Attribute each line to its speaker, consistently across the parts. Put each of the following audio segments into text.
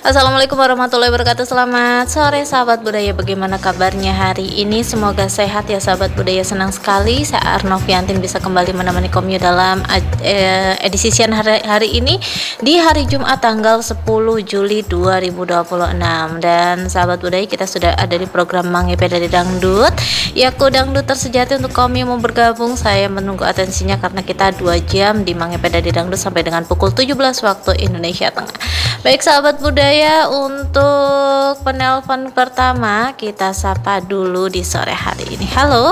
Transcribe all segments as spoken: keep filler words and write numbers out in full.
Speaker 1: Assalamualaikum warahmatullahi wabarakatuh. Selamat sore sahabat budaya. Bagaimana kabarnya hari ini? Semoga sehat ya sahabat budaya. Senang sekali saya Arnoviantin bisa kembali menemani Komyu dalam eh, edisi siang hari, hari ini di hari Jumat tanggal sepuluh Juli dua ribu dua puluh enam. Dan sahabat budaya, kita sudah ada di program Mangepe dari Dangdut. Yaku Dangdut tersejati. Untuk Komyu mau bergabung, saya menunggu atensinya karena kita dua jam di Mangepe dari Dangdut sampai dengan pukul tujuh belas waktu Indonesia Tengah. Baik sahabat budaya, untuk penelpon pertama kita sapa dulu di sore hari ini. Halo.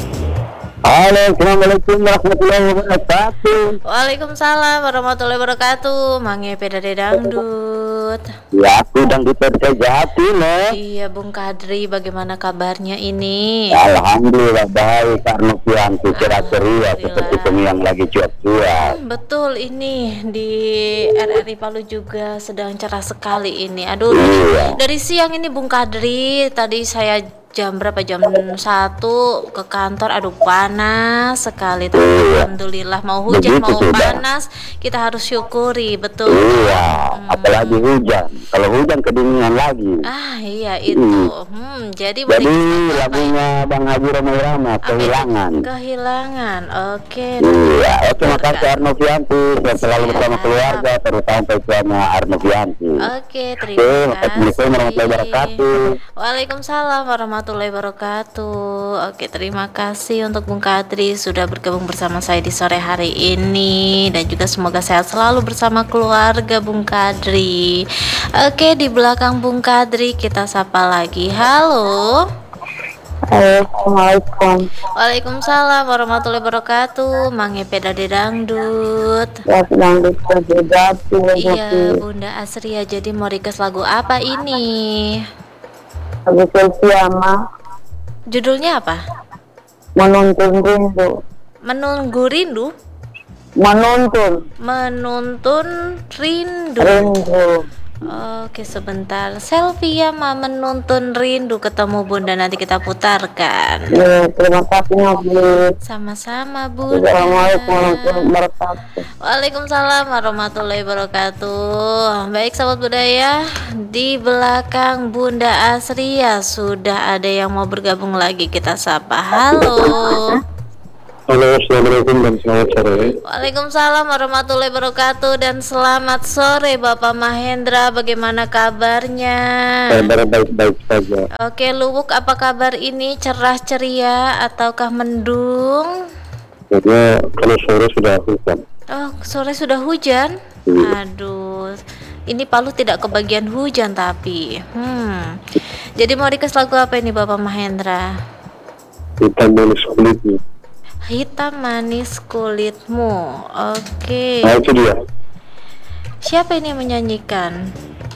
Speaker 2: Halo, assalamualaikum warahmatullahi wabarakatuh.
Speaker 1: Waalaikumsalam warahmatullahi wabarakatuh. Mangepe dari Dangdut.
Speaker 2: Ya, aku Dangdut terjati loh.
Speaker 1: Iya, Bung Kadri, bagaimana kabarnya ini?
Speaker 2: Alhamdulillah baik, Arnovianti cerah ceria seperti kami yang lagi cuap-cuap.
Speaker 1: Hmm, betul, ini di R R I Palu juga sedang cerah sekali ini. Aduh,
Speaker 2: Iya.
Speaker 1: dari siang ini Bung Kadri, tadi saya jam berapa, jam satu ke kantor, aduh panas sekali, tapi
Speaker 2: Iya.
Speaker 1: alhamdulillah, mau hujan
Speaker 2: Begitu
Speaker 1: mau
Speaker 2: sudah.
Speaker 1: panas kita harus syukuri, betul.
Speaker 2: Iya,
Speaker 1: Hmm.
Speaker 2: apalagi hujan. Kalau hujan kedinginan lagi.
Speaker 1: Ah iya itu. Hmm, jadi
Speaker 2: Jadi
Speaker 1: beri-
Speaker 2: lagunya Bang Haji Roma Irama, Kehilangan.
Speaker 1: kehilangan. Oke.
Speaker 2: Iya, oke, makasih Arnovianti. Saya selalu bersama keluarga, terutama perjuangan Arnovianti.
Speaker 1: Oke,
Speaker 2: Oke,
Speaker 1: terima
Speaker 2: Assalamualaikum warahmatullahi wabarakatuh.
Speaker 1: Waalaikumsalam warahmatullahi wabarakatuh. Oke, terima kasih untuk Bung Kadri sudah bergabung bersama saya di sore hari ini, dan juga semoga sehat selalu bersama keluarga Bung Kadri. Oke, di belakang Bung Kadri kita sapa lagi. Halo.
Speaker 3: Assalamualaikum.
Speaker 1: Waalaikumsalam warahmatullahi wabarakatuh. Mangepe dari Dangdut.
Speaker 3: Ya, sedang terjadi.
Speaker 1: Iya, Bunda Asria. Jadi mau request lagu apa ini?
Speaker 3: Lagu Sylvia mah
Speaker 1: Judulnya apa?
Speaker 3: menuntun rindu.
Speaker 1: Menunggu rindu.
Speaker 3: Menuntun
Speaker 1: Menuntun rindu.
Speaker 3: rindu.
Speaker 1: Oke, sebentar. Selvia mah menuntun rindu, ketemu Bunda, nanti kita putarkan.
Speaker 3: Ya, terima kasih Nabi.
Speaker 1: Sama-sama Bunda.
Speaker 3: Assalamualaikum warahmatullahi wabarakatuh.
Speaker 1: Waalaikumsalam warahmatullahi wabarakatuh. Baik sahabat budaya, di belakang Bunda Asria sudah ada yang mau bergabung lagi, kita sapa. Halo.
Speaker 2: Halo, assalamualaikum dan selamat sore.
Speaker 1: Waalaikumsalam warahmatullahi wabarakatuh, dan selamat sore Bapak Mahendra. Bagaimana kabarnya?
Speaker 2: Kabar baik-baik saja.
Speaker 1: Oke, Luwuk, apa kabar ini? Cerah ceria ataukah mendung?
Speaker 2: Karena kalau sore sudah hujan.
Speaker 1: Oh, sore sudah hujan? Aduh, ini Palu tidak kebagian hujan tapi. Hmm. Jadi mau request lagu apa ini Bapak Mahendra?
Speaker 2: Kita manis kulitnya.
Speaker 1: Hitam manis kulitmu. Oke.
Speaker 2: Nah, itu dia.
Speaker 1: Siapa ini yang menyanyikan?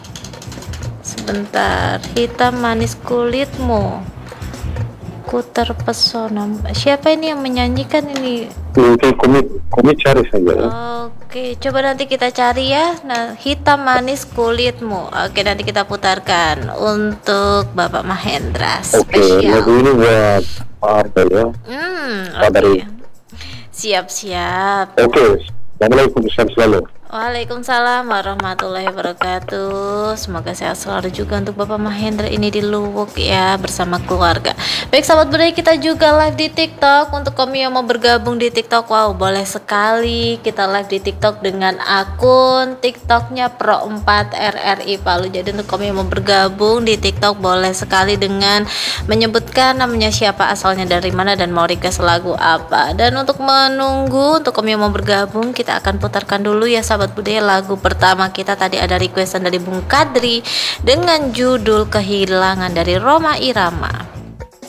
Speaker 1: Sebentar. Hitam manis kulitmu, ku terpesona. Siapa ini yang menyanyikan ini?
Speaker 2: Nanti komik, komik cari saja ya.
Speaker 1: Oke, coba nanti kita cari ya. Nah, hitam manis kulitmu. Oke, nanti kita putarkan untuk Bapak Mahendra
Speaker 2: Oke, lagu
Speaker 1: spesial.
Speaker 2: ini buat Pak Arbel ya.
Speaker 1: Hmm,
Speaker 2: Pak dari.
Speaker 1: oke. Siap-siap.
Speaker 2: Oke, assalamualaikum, sehat selalu.
Speaker 1: Waalaikumsalam warahmatullahi wabarakatuh. Semoga sehat selalu juga untuk Bapak Mahendra ini di Luwuk ya, bersama keluarga. Baik sahabat budaya, kita juga live di TikTok. Untuk kamu yang mau bergabung di TikTok, wow, boleh sekali kita live di TikTok dengan akun TikToknya Pro empat R R I Palu. Jadi untuk kamu yang mau bergabung di TikTok, boleh sekali dengan menyebutkan namanya siapa, asalnya dari mana, dan mau request lagu apa. Dan untuk menunggu, untuk kamu yang mau bergabung, kita akan putarkan dulu ya sahabat budaya, lagu pertama kita. Tadi ada requestan dari Bung Kadri dengan judul Kehilangan dari Roma Irama.